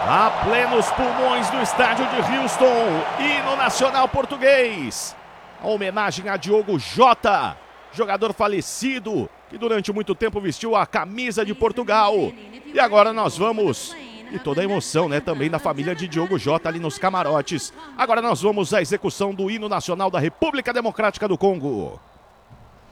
A plenos pulmões do estádio de Houston, hino nacional português. A homenagem a Diogo Jota, jogador falecido, que durante muito tempo vestiu a camisa de Portugal. E agora nós vamos, e toda a emoção, né, também da família de Diogo Jota ali nos camarotes. Agora nós vamos à execução do hino nacional da República Democrática do Congo.